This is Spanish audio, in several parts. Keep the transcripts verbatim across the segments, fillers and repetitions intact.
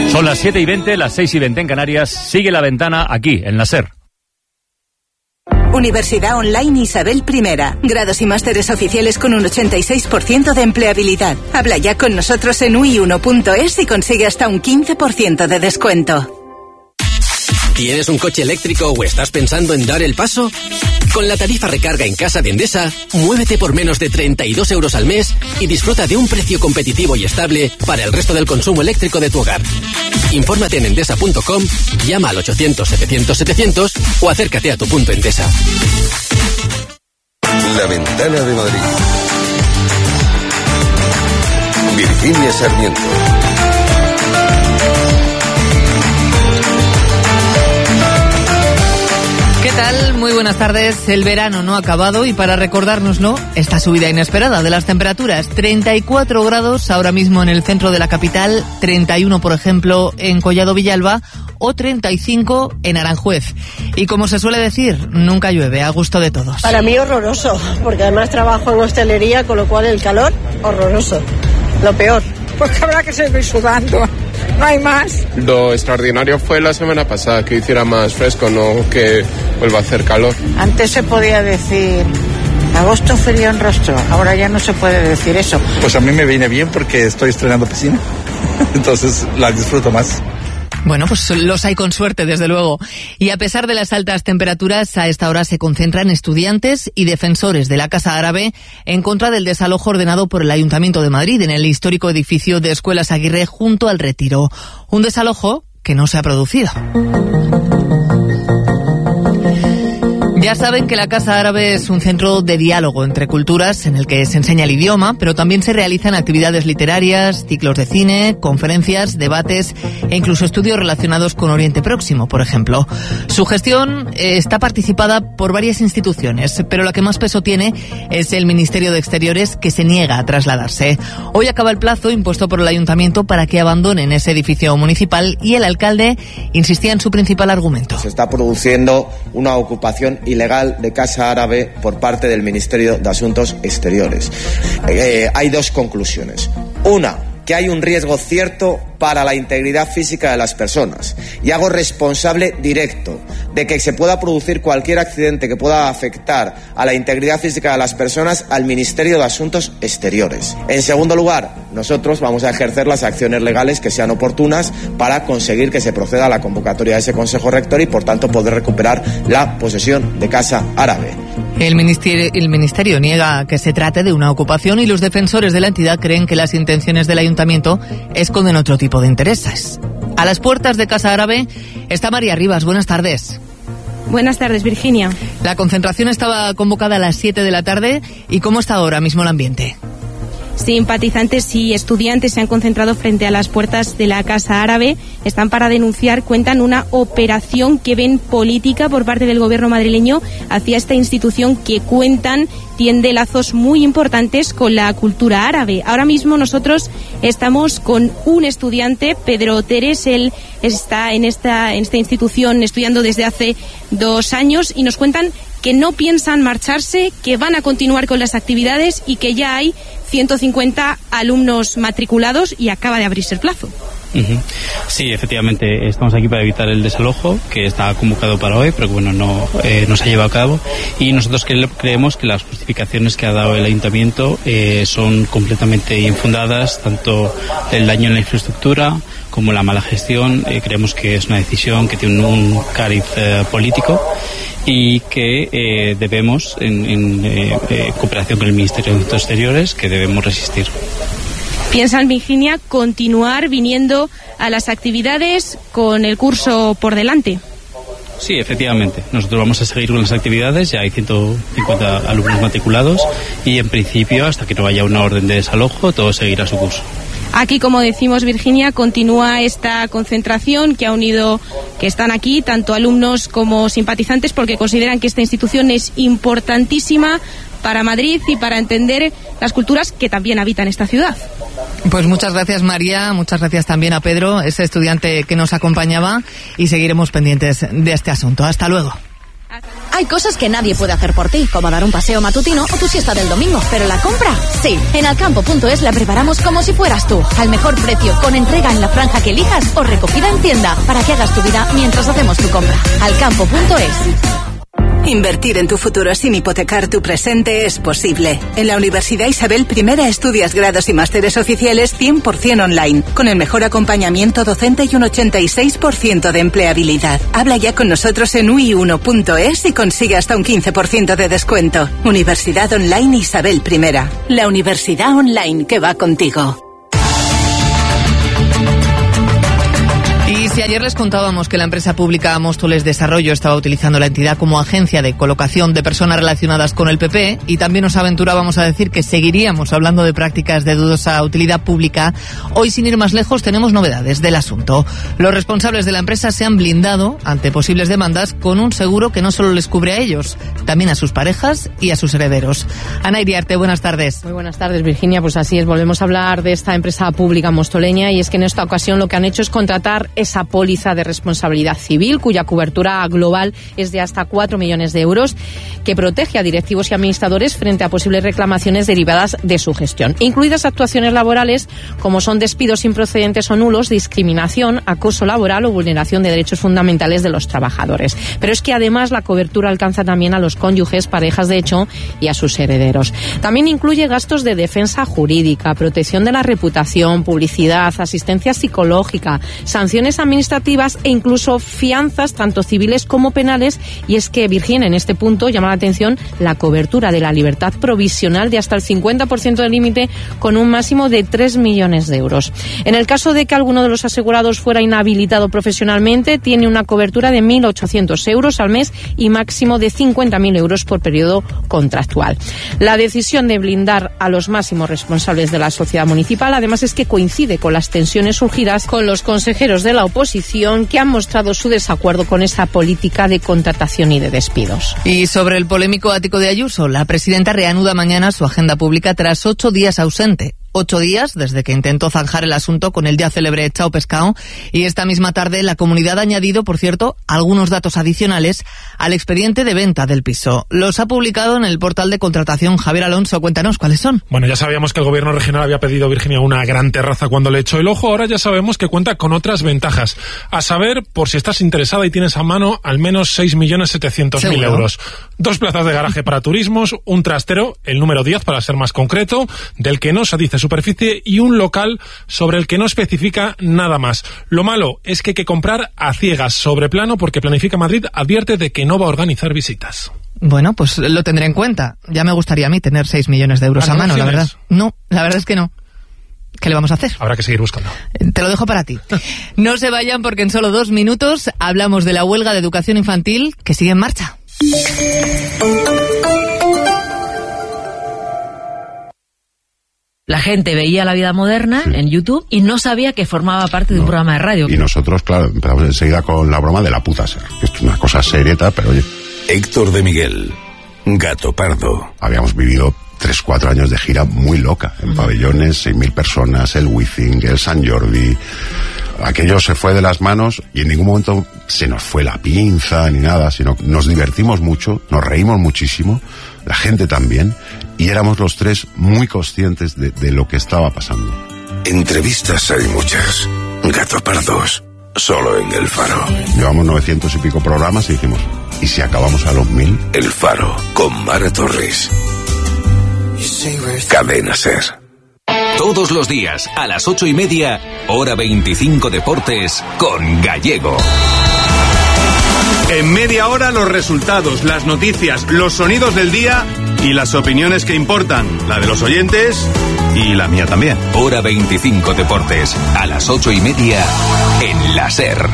Son las siete y veinte, las seis y veinte en Canarias. Sigue La Ventana aquí, en la SER. Universidad Online Isabel I. Grados y másteres oficiales con un ochenta y seis por ciento de empleabilidad. Habla ya con nosotros en u i uno punto es y consigue hasta un quince por ciento de descuento. ¿Tienes un coche eléctrico o estás pensando en dar el paso? Con la tarifa recarga en casa de Endesa, muévete por menos de treinta y dos euros al mes y disfruta de un precio competitivo y estable para el resto del consumo eléctrico de tu hogar. Infórmate en endesa punto com, llama al ochocientos setecientos setecientos o acércate a tu punto Endesa. La Ventana de Madrid. Virginia Sarmiento. ¿Qué tal? Muy buenas tardes. El verano no ha acabado y para recordárnoslo, esta subida inesperada de las temperaturas. treinta y cuatro grados ahora mismo en el centro de la capital, treinta y uno por ejemplo en Collado Villalba o treinta y cinco en Aranjuez. Y como se suele decir, nunca llueve, a gusto de todos. Para mí horroroso, porque además trabajo en hostelería, con lo cual el calor, horroroso. Lo peor. Pues que habrá que seguir sudando, no hay más. Lo extraordinario fue la semana pasada, que hiciera más fresco, no que vuelva a hacer calor. Antes se podía decir agosto frío en rostro, ahora ya no se puede decir eso. Pues a mí me viene bien porque estoy estrenando piscina, entonces la disfruto más. Bueno, pues los hay con suerte, desde luego. Y a pesar de las altas temperaturas, a esta hora se concentran estudiantes y defensores de la Casa Árabe en contra del desalojo ordenado por el Ayuntamiento de Madrid en el histórico edificio de Escuelas Aguirre junto al Retiro. Un desalojo que no se ha producido. Ya saben que la Casa Árabe es un centro de diálogo entre culturas en el que se enseña el idioma, pero también se realizan actividades literarias, ciclos de cine, conferencias, debates e incluso estudios relacionados con Oriente Próximo, por ejemplo. Su gestión eh, está participada por varias instituciones, pero la que más peso tiene es el Ministerio de Exteriores, que se niega a trasladarse. Hoy acaba el plazo impuesto por el Ayuntamiento para que abandonen ese edificio municipal y el alcalde insistía en su principal argumento. Se está produciendo una ocupación ilegal de Casa Árabe por parte del Ministerio de Asuntos Exteriores. Eh, hay dos conclusiones. Una, que hay un riesgo cierto para la integridad física de las personas y hago responsable directo de que se pueda producir cualquier accidente que pueda afectar a la integridad física de las personas al Ministerio de Asuntos Exteriores. En segundo lugar, nosotros vamos a ejercer las acciones legales que sean oportunas para conseguir que se proceda a la convocatoria de ese Consejo Rector y por tanto poder recuperar la posesión de Casa Árabe. El ministerio, el ministerio niega que se trate de una ocupación y los defensores de la entidad creen que las intenciones del Ayuntamiento esconden otro tipo de intereses. A las puertas de Casa Árabe está María Rivas. Buenas tardes. Buenas tardes, Virginia. La concentración estaba convocada a las siete de la tarde. ¿Y cómo está ahora mismo el ambiente? Simpatizantes y estudiantes se han concentrado frente a las puertas de la Casa Árabe. Están para denunciar, cuentan, una operación que ven política por parte del gobierno madrileño hacia esta institución que, cuentan, tiende lazos muy importantes con la cultura árabe. Ahora mismo nosotros estamos con un estudiante, Pedro Teres. Él está en esta, en esta institución estudiando desde hace dos años y nos cuentan que no piensan marcharse, que van a continuar con las actividades y que ya hay ciento cincuenta alumnos matriculados y acaba de abrirse el plazo. Uh-huh. Sí, efectivamente, estamos aquí para evitar el desalojo que está convocado para hoy, pero bueno, no, eh, no se ha llevado a cabo, y nosotros cre- creemos que las justificaciones que ha dado el Ayuntamiento eh, son completamente infundadas, tanto el daño en la infraestructura como la mala gestión. Eh, creemos que es una decisión que tiene un cariz eh, político y que eh, debemos, en, en eh, eh, cooperación con el Ministerio de Asuntos Exteriores, que debemos resistir. ¿Piensan, Virginia, continuar viniendo a las actividades con el curso por delante? Sí, efectivamente. Nosotros vamos a seguir con las actividades. Ya hay ciento cincuenta alumnos matriculados y, en principio, hasta que no haya una orden de desalojo, todo seguirá su curso. Aquí, como decimos, Virginia, continúa esta concentración que ha unido, que están aquí tanto alumnos como simpatizantes, porque consideran que esta institución es importantísima para Madrid y para entender las culturas que también habitan esta ciudad. Pues muchas gracias, María, muchas gracias también a Pedro, ese estudiante que nos acompañaba, y seguiremos pendientes de este asunto. Hasta luego. Hay cosas que nadie puede hacer por ti, como dar un paseo matutino o tu siesta del domingo, pero la compra, sí. En alcampo punto es la preparamos como si fueras tú, al mejor precio, con entrega en la franja que elijas o recogida en tienda, para que hagas tu vida mientras hacemos tu compra. alcampo punto es. Invertir en tu futuro sin hipotecar tu presente es posible. En la Universidad Isabel I estudias grados y másteres oficiales cien por ciento online, con el mejor acompañamiento docente y un ochenta y seis por ciento de empleabilidad. Habla ya con nosotros en u i uno punto es y consigue hasta un quince por ciento de descuento. Universidad Online Isabel I. La universidad online que va contigo. Y si ayer les contábamos que la empresa pública Móstoles Desarrollo estaba utilizando la entidad como agencia de colocación de personas relacionadas con el P P, y también nos aventurábamos a decir que seguiríamos hablando de prácticas de dudosa utilidad pública, hoy, sin ir más lejos, tenemos novedades del asunto. Los responsables de la empresa se han blindado ante posibles demandas con un seguro que no solo les cubre a ellos, también a sus parejas y a sus herederos. Ana Iriarte, buenas tardes. Muy buenas tardes, Virginia. Pues así es, volvemos a hablar de esta empresa pública mostoleña, y es que en esta ocasión lo que han hecho es contratar esa póliza de responsabilidad civil, cuya cobertura global es de hasta cuatro millones de euros, que protege a directivos y administradores frente a posibles reclamaciones derivadas de su gestión, incluidas actuaciones laborales como son despidos improcedentes o nulos, discriminación, acoso laboral o vulneración de derechos fundamentales de los trabajadores. Pero es que además la cobertura alcanza también a los cónyuges, parejas de hecho y a sus herederos. También incluye gastos de defensa jurídica, protección de la reputación, publicidad, asistencia psicológica, sanciones administrativas e incluso fianzas, tanto civiles como penales. Y es que, Virginia, en este punto llama la atención la cobertura de la libertad provisional de hasta el cincuenta por ciento del límite, con un máximo de tres millones de euros. En el caso de que alguno de los asegurados fuera inhabilitado profesionalmente, tiene una cobertura de mil ochocientos euros al mes y máximo de cincuenta mil euros por periodo contractual. La decisión de blindar a los máximos responsables de la sociedad municipal, además, es que coincide con las tensiones surgidas con los consejeros de la oposición, que han mostrado su desacuerdo con esta política de contratación y de despidos. Y sobre el polémico ático de Ayuso, la presidenta reanuda mañana su agenda pública tras ocho días ausente. Ocho días desde que intentó zanjar el asunto con el ya célebre Chao Pescao, y esta misma tarde la comunidad ha añadido, por cierto, algunos datos adicionales al expediente de venta del piso. Los ha publicado en el portal de contratación. Javier Alonso, cuéntanos cuáles son. Bueno, ya sabíamos que el gobierno regional había pedido a Virginia una gran terraza cuando le echó el ojo. Ahora ya sabemos que cuenta con otras ventajas. A saber, por si estás interesada y tienes a mano, al menos seis millones setecientos mil euros. Dos plazas de garaje para turismos, un trastero, el número diez para ser más concreto, del que no se dice superficie, y un local sobre el que no especifica nada más. Lo malo es que hay que comprar a ciegas, sobre plano, porque Planifica Madrid advierte de que no va a organizar visitas. Bueno, pues lo tendré en cuenta. Ya me gustaría a mí tener seis millones de euros a mano, la verdad. No, la verdad es que no. ¿Qué le vamos a hacer? Habrá que seguir buscando. Te lo dejo para ti. No se vayan, porque en solo dos minutos hablamos de la huelga de educación infantil que sigue en marcha. La gente veía La Vida Moderna sí. en YouTube y no sabía que formaba parte de un no. programa de radio. Y nosotros, claro, empezamos enseguida con la broma de la puta ser, que es una cosa serieta, pero oye. Héctor de Miguel, Gato Pardo. Habíamos vivido tres, cuatro años de gira muy loca, en uh-huh. pabellones, seis mil personas, el Wizzing, el San Jordi. Aquello se fue de las manos y en ningún momento se nos fue la pinza ni nada, sino nos divertimos mucho, nos reímos muchísimo, la gente también, y éramos los tres muy conscientes de, de lo que estaba pasando. Entrevistas hay muchas. Gato Pardos, solo en El Faro. Llevamos novecientos y pico programas y dijimos, ¿y si acabamos a los mil? El Faro, con Mara Torres. Cadena Ser. Todos los días, a las ocho y media, hora veinticinco Deportes, con Gallego. En media hora, los resultados, las noticias, los sonidos del día y las opiniones que importan. La de los oyentes y la mía también. Hora veinticinco Deportes, a las ocho y media, en la Ser.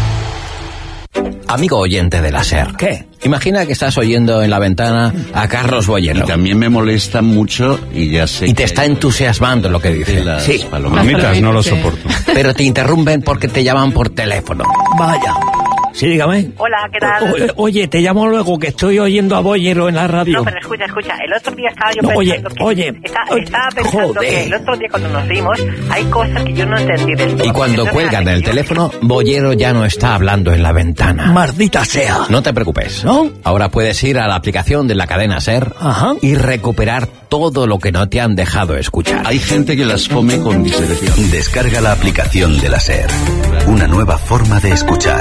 Amigo oyente de la Ser. ¿Qué? Imagina que estás oyendo en la ventana a Carlos Boyero. Y también me molesta mucho y ya sé. Y te está entusiasmando lo que dice. Las sí. palomitas no lo soporto. Pero te interrumpen porque te llaman por teléfono. Vaya. Sí, dígame. Hola, ¿qué tal? O, oye, te llamo luego, que estoy oyendo a Bollero en la radio. No, pero escucha, escucha. El otro día estaba yo no, pensando oye, que... Oye, está, oye. Estaba pensando Joder. que el otro día cuando nos vimos hay cosas que yo no entendí del todo. Y cuando Entonces, cuelgan el yo- teléfono, Bollero ya no está hablando en la ventana. Maldita sea. No te preocupes. ¿No? Ahora puedes ir a la aplicación de la cadena SER Ajá. y recuperar todo lo que no te han dejado escuchar. Hay gente que las come con discreción. Descarga la aplicación de la SER. Una nueva forma de escuchar.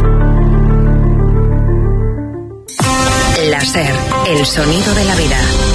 La SER, el sonido de la vida.